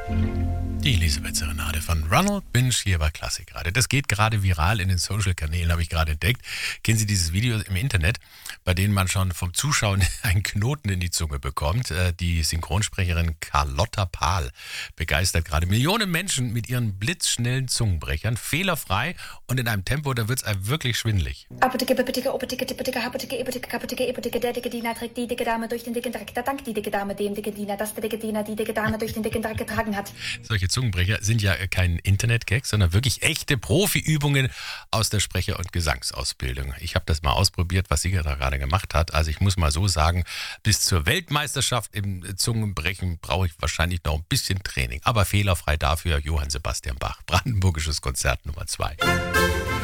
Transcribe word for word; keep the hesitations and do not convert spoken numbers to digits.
Die Elisabeth-Serenade von Ronald Binch hier bei Klassik gerade. Das geht gerade viral in den Social-Kanälen, habe ich gerade entdeckt. Kennen Sie dieses Video im Internet, bei dem man schon vom Zuschauen einen Knoten in die Zunge bekommt? Äh, Die Synchronsprecherin Carlotta Pahl begeistert gerade Millionen Menschen mit ihren blitzschnellen Zungenbrechern, fehlerfrei und in einem Tempo, da wird es einem wirklich schwindelig. Apoteke, Bepeteke, Opeteke, Tippeteke, Hapeteke, Epeteke, Kapeteke, Epeteke, der dicke Diener trägt die dicke Dame durch den dicken Dreck. Da dankt die dicke Dame dem dicken Diener, dass der dicke Diener die dicke Dame durch den dicken Dreck getragen hat. Solche Zungenbrecher sind ja kein Internet-Gag, sondern wirklich echte Profi-Übungen aus der Sprecher- und Gesangsausbildung. Ich habe das mal ausprobiert, was sie da gerade gemacht hat. Also ich muss mal so sagen, bis zur Weltmeisterschaft im Zungenbrechen brauche ich wahrscheinlich noch ein bisschen Training. Aber fehlerfrei dafür Johann Sebastian Bach, Brandenburgisches Konzert Nummer zwei.